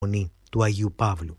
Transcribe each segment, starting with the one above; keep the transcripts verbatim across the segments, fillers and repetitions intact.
μονή του Αγίου Παύλου.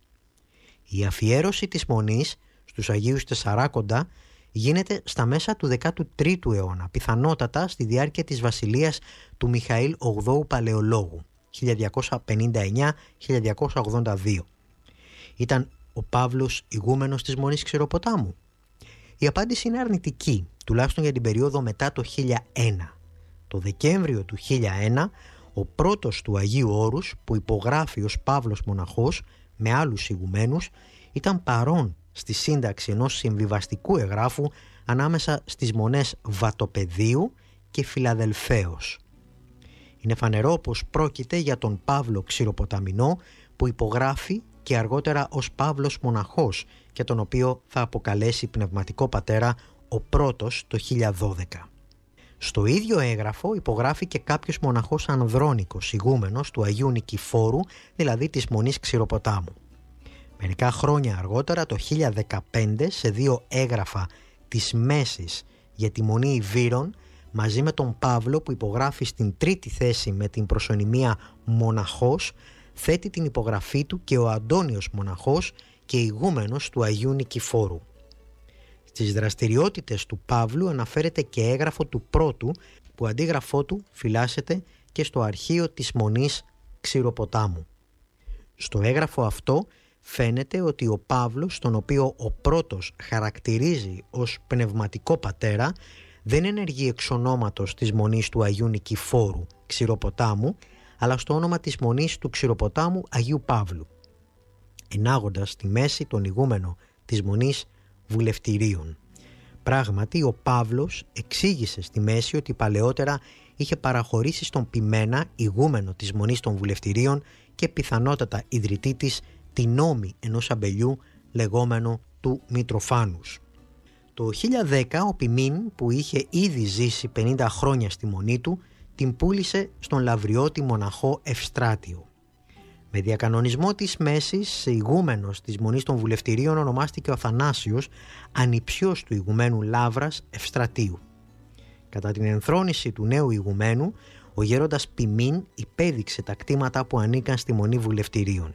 Η αφιέρωση της μονής στους Αγίους Τεσσαράκοντα γίνεται στα μέσα του δέκατου τρίτου αιώνα, πιθανότατα στη διάρκεια της βασιλείας του Μιχαήλ ογδόου Παλαιολόγου, χίλια διακόσια πενήντα εννιά με χίλια διακόσια ογδόντα δύο. Ήταν ο Παύλος ηγούμενος της Μονής Ξηροποτάμου? Η απάντηση είναι αρνητική, τουλάχιστον για την περίοδο μετά το χίλια ένα. Το Δεκέμβριο του χίλια ένα, ο πρώτος του Αγίου Όρους, που υπογράφει ως Παύλος μοναχός με άλλους ηγουμένους, ήταν παρόν στη σύνταξη ενός συμβιβαστικού εγγράφου ανάμεσα στις μονές Βατοπεδίου και Φιλαδελφαίος. Είναι φανερό πως πρόκειται για τον Παύλο Ξηροποταμινό, που υπογράφει και αργότερα ως Παύλος μοναχός, και τον οποίο θα αποκαλέσει πνευματικό πατέρα ο πρώτος το χίλια δώδεκα. Στο ίδιο έγγραφο υπογράφει και κάποιος μοναχός Ανδρώνικος, ηγούμενος του Αγίου Νικηφόρου, δηλαδή της Μονής Ξηροποτάμου. Μερικά χρόνια αργότερα, το χίλια δεκαπέντε, σε δύο έγγραφα της Μέσης για τη Μονή Ιβύρων, μαζί με τον Παύλο που υπογράφει στην τρίτη θέση με την προσωνυμία μοναχός, θέτει την υπογραφή του και ο Αντώνιος μοναχός και ηγούμενος του Αγίου Νικηφόρου. Στις δραστηριότητες του Παύλου αναφέρεται και έγγραφο του πρώτου, που αντίγραφό του φυλάσσεται και στο αρχείο της Μονής Ξηροποτάμου. Στο έγγραφο αυτό φαίνεται ότι ο Παύλος, τον οποίο ο πρώτος χαρακτηρίζει ως πνευματικό πατέρα, δεν ενεργεί εξ ονόματος της Μονής του Αγίου Νικηφόρου Ξηροποτάμου, αλλά στο όνομα της Μονής του Ξηροποτάμου Αγίου Παύλου, ενάγοντας στη μέση τον ηγούμενο της Μονής Βουλευτηρίων. Πράγματι, ο Παύλος εξήγησε στη μέση ότι παλαιότερα είχε παραχωρήσει στον Ποιμένα, ηγούμενο της Μονής των Βουλευτηρίων και πιθανότατα ιδρυτή της, την νόμη ενός αμπελιού λεγόμενο του Μητροφάνους. Το χίλια δέκα ο Ποιμήν, που είχε ήδη ζήσει πενήντα χρόνια στη Μονή του, την πούλησε στον λαβριώτη μοναχό Ευστράτιο. Με διακανονισμό της Μέσης, ηγούμενος της Μονής των Βουλευτηρίων ονομάστηκε ο Αθανάσιος, ανιψιός του ηγουμένου Λαύρας Ευστρατίου. Κατά την ενθρόνηση του νέου ηγουμένου, ο γέροντας Ποιμήν υπέδειξε τα κτήματα που ανήκαν στη Μονή Βουλευτηρίων.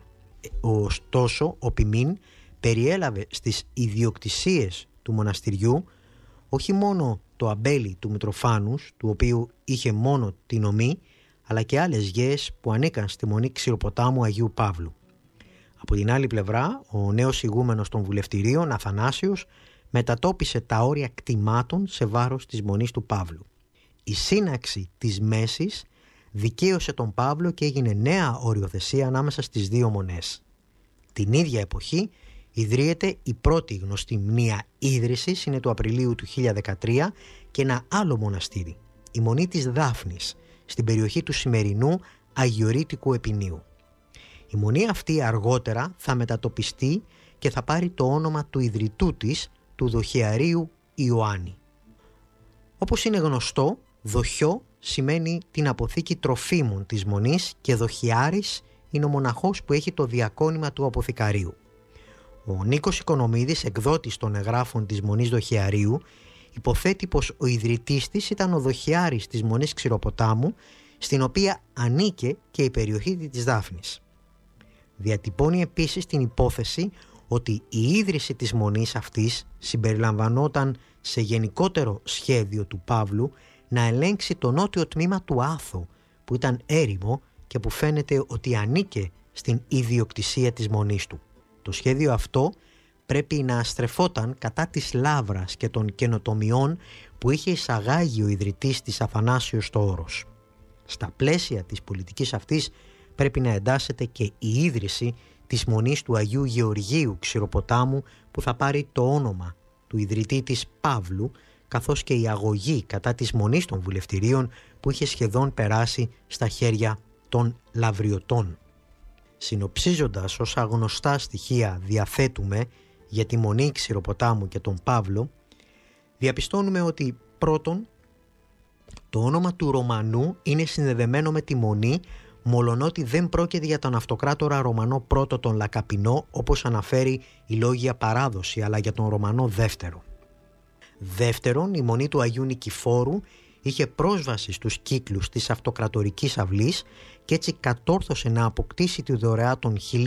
Ωστόσο, ο Ποιμήν περιέλαβε στις ιδιοκτησίες του μοναστηριού όχι μόνο το αμπέλι του Μητροφάνους, του οποίου είχε μόνο την ομή, αλλά και άλλες γέες που ανήκαν στη Μονή Ξηροποτάμου Αγίου Παύλου. Από την άλλη πλευρά, ο νέος ηγούμενος των Βουλευτηρίων, Αθανάσιος, μετατόπισε τα όρια κτημάτων σε βάρος της Μονής του Παύλου. Η σύναξη της Μέσης δικαίωσε τον Παύλο και έγινε νέα οριοθεσία ανάμεσα στις δύο μονές. Την ίδια εποχή ιδρύεται η πρώτη γνωστή μνήα ίδρυσης, είναι του Απριλίου του χίλια δεκατρία, και ένα άλλο μοναστήρι, η Μονή της Δάφνης, στην περιοχή του σημερινού Αγιορείτικου Επινίου. Η μονή αυτή αργότερα θα μετατοπιστεί και θα πάρει το όνομα του ιδρυτού της, του δοχειαρίου Ιωάννη. Όπως είναι γνωστό, δοχιό σημαίνει την αποθήκη τροφίμων της Μονής και δοχιάρης είναι ο μοναχός που έχει το διακόνημα του αποθηκαρίου. Ο Νίκος Οικονομίδης, εκδότης των εγγράφων της Μονής Δοχειαρίου, υποθέτει πως ο ιδρυτής της ήταν ο δοχιάρης της Μονής Ξηροποτάμου, στην οποία ανήκε και η περιοχή της Δάφνης. Διατυπώνει επίσης την υπόθεση ότι η ίδρυση της μονής αυτής συμπεριλαμβανόταν σε γενικότερο σχέδιο του Παύλου να ελέγξει το νότιο τμήμα του Άθο, που ήταν έρημο και που φαίνεται ότι ανήκε στην ιδιοκτησία της μονής του. Το σχέδιο αυτό πρέπει να στρεφόταν κατά της Λαύρας και των καινοτομιών που είχε εισαγάγει ο ιδρυτής της Αθανάσιος στο Όρος. Στα πλαίσια της πολιτικής αυτής πρέπει να εντάσσεται και η ίδρυση της Μονής του Αγίου Γεωργίου Ξηροποτάμου, που θα πάρει το όνομα του ιδρυτή της Παύλου, καθώς και η αγωγή κατά της Μονής των Βουλευτηρίων που είχε σχεδόν περάσει στα χέρια των Λαβριωτών. Συνοψίζοντας όσα γνωστά στοιχεία διαθέτουμε για τη Μονή Ξηροποτάμου και τον Παύλο, διαπιστώνουμε ότι πρώτον, το όνομα του Ρωμανού είναι συνδεδεμένο με τη Μονή, μολονότι δεν πρόκειται για τον αυτοκράτορα Ρωμανό πρώτο τον Λακαπινό, όπως αναφέρει η λόγια παράδοση, αλλά για τον Ρωμανό δεύτερο. Δεύτερον, η Μονή του Αγίου Νικηφόρου είχε πρόσβαση στους κύκλους της αυτοκρατορικής αυλής και έτσι κατόρθωσε να αποκτήσει τη δωρεά των